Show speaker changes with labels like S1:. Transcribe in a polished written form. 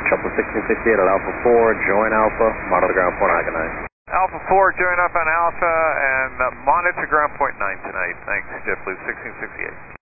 S1: Chopper 1668 at Alpha 4, join Alpha, monitor ground point Argonite.
S2: Alpha 4, join up on Alpha and monitor ground point 9 tonight. Thanks, JetBlue 1668.